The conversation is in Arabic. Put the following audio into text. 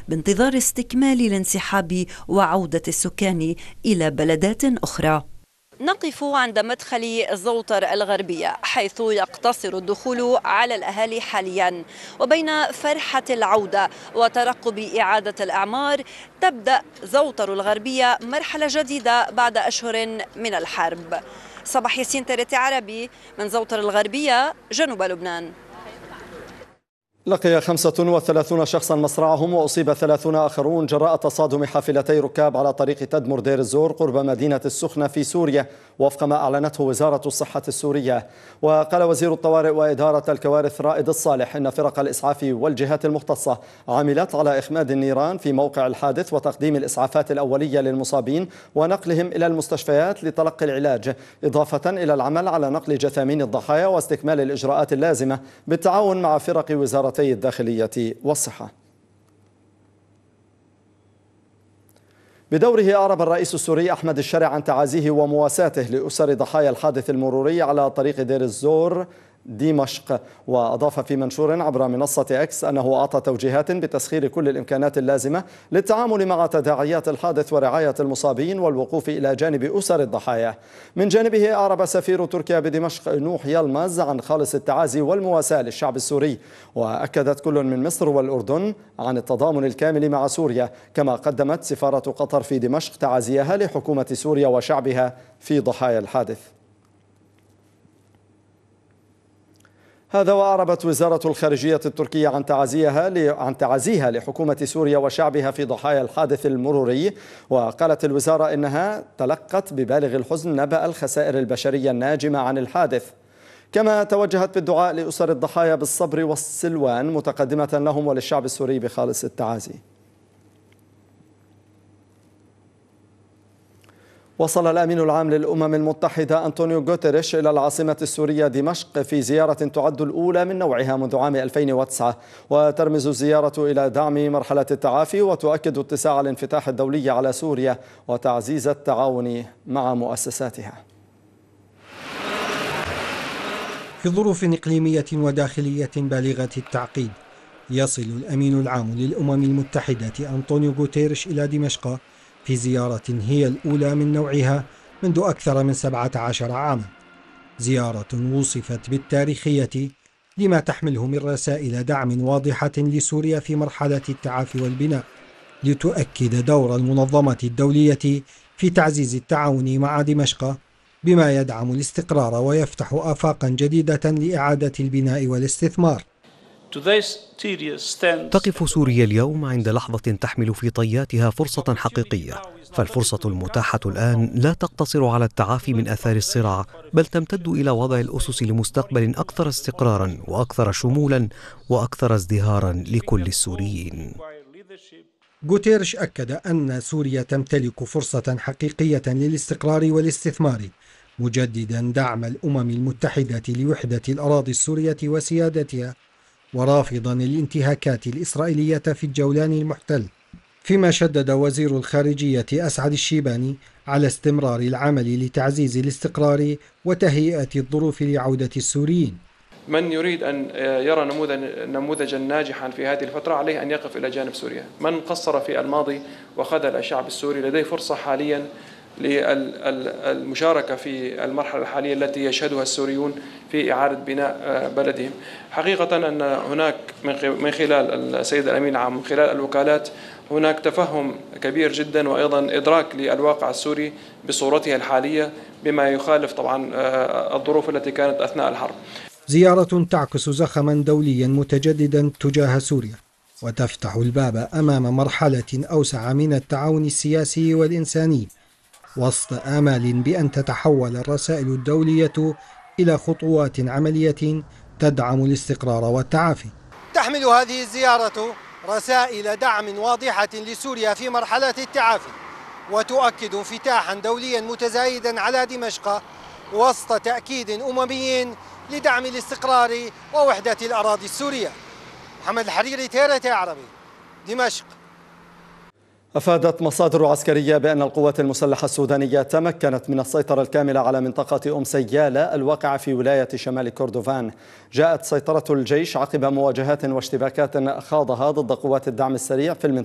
بانتظار استكمال الانسحاب وعودة السكان إلى بلدات أخرى. نقف عند مدخل زوطر الغربية، حيث يقتصر الدخول على الأهالي حاليا، وبين فرحة العودة وترقب إعادة الأعمار تبدأ زوطر الغربية مرحلة جديدة بعد أشهر من الحرب. صباح ياسين، تريتي عربي من زوطر الغربية جنوب لبنان. لقي 35 شخصا مصرعهم وأصيب 30 آخرون جراء تصادم حافلتي ركاب على طريق تدمر دير الزور قرب مدينة السخنة في سوريا، وفق ما أعلنته وزارة الصحة السورية. وقال وزير الطوارئ وإدارة الكوارث رائد الصالح إن فرق الإسعاف والجهات المختصة عملت على إخماد النيران في موقع الحادث وتقديم الإسعافات الأولية للمصابين ونقلهم إلى المستشفيات لتلقي العلاج، إضافة إلى العمل على نقل جثامين الضحايا واستكمال الإجراءات اللازمة بالتعاون مع فرق وزارتي الداخلية والصحة. بدوره أعرب الرئيس السوري أحمد الشرع عن تعازيه ومواساته لأسر ضحايا الحادث المروري على طريق دير الزور دمشق، وأضاف في منشور عبر منصة إكس أنه أعطى توجيهات بتسخير كل الإمكانات اللازمة للتعامل مع تداعيات الحادث ورعاية المصابين والوقوف إلى جانب أسر الضحايا. من جانبه أعرب سفير تركيا بدمشق نوح يلمز عن خالص التعازي والمواساة للشعب السوري، وأكدت كل من مصر والأردن عن التضامن الكامل مع سوريا، كما قدمت سفارة قطر في دمشق تعازيها لحكومة سوريا وشعبها في ضحايا الحادث. هذا وأعربت وزارة الخارجية التركية عن تعازيها لحكومة سوريا وشعبها في ضحايا الحادث المروري، وقالت الوزارة إنها تلقت ببالغ الحزن نبأ الخسائر البشرية الناجمة عن الحادث، كما توجهت بالدعاء لأسر الضحايا بالصبر والسلوان، متقدمة لهم وللشعب السوري بخالص التعازي. وصل الأمين العام للأمم المتحدة أنطونيو غوتيريش إلى العاصمة السورية دمشق في زيارة تعد الأولى من نوعها منذ عام 2009، وترمز الزيارة إلى دعم مرحلة التعافي وتؤكد اتساع الانفتاح الدولي على سوريا وتعزيز التعاون مع مؤسساتها. في ظروف إقليمية وداخلية بالغة التعقيد، يصل الأمين العام للأمم المتحدة أنطونيو غوتيريش إلى دمشق في زيارة هي الأولى من نوعها منذ أكثر من 17 عاما، زيارة وصفت بالتاريخية لما تحمله من رسائل دعم واضحة لسوريا في مرحلة التعافي والبناء، لتؤكد دور المنظمة الدولية في تعزيز التعاون مع دمشق بما يدعم الاستقرار ويفتح آفاقا جديدة لإعادة البناء والاستثمار. تقف سوريا اليوم عند لحظة تحمل في طياتها فرصة حقيقية، فالفرصة المتاحة الآن لا تقتصر على التعافي من آثار الصراع، بل تمتد إلى وضع الأسس لمستقبل أكثر استقرارا وأكثر شمولا وأكثر ازدهارا لكل السوريين. غوتيريش أكد أن سوريا تمتلك فرصة حقيقية للاستقرار والاستثمار، مجددا دعم الأمم المتحدة لوحدة الأراضي السورية وسيادتها، ورافضا الانتهاكات الإسرائيلية في الجولان المحتل، فيما شدد وزير الخارجية أسعد الشيباني على استمرار العمل لتعزيز الاستقرار وتهيئة الظروف لعودة السوريين. من يريد أن يرى نموذجا ناجحا في هذه الفترة عليه أن يقف إلى جانب سوريا. من قصر في الماضي وخذل الشعب السوري لديه فرصة حاليا للمشاركة في المرحلة الحالية التي يشهدها السوريون في إعادة بناء بلدهم. حقيقة أن هناك من خلال السيد الأمين العام من خلال الوكالات هناك تفهم كبير جدا وأيضا إدراك للواقع السوري بصورتها الحالية بما يخالف طبعا الظروف التي كانت أثناء الحرب. زيارة تعكس زخما دوليا متجددا تجاه سوريا، وتفتح الباب أمام مرحلة أوسع من التعاون السياسي والإنساني، وسط آمال بأن تتحول الرسائل الدولية إلى خطوات عملية تدعم الاستقرار والتعافي. تحمل هذه الزيارة رسائل دعم واضحة لسوريا في مرحلة التعافي، وتؤكد انفتاحا دوليا متزايدا على دمشق وسط تأكيد أممي لدعم الاستقرار ووحدة الأراضي السورية. محمد الحريري، تيرتي عربي، دمشق. أفادت مصادر عسكرية بأن القوات المسلحة السودانية تمكنت من السيطرة الكاملة على منطقة سيالة الواقعة في ولاية شمال كردفان. جاءت سيطرة الجيش عقب مواجهات واشتباكات خاضها ضد قوات الدعم السريع في المنطقة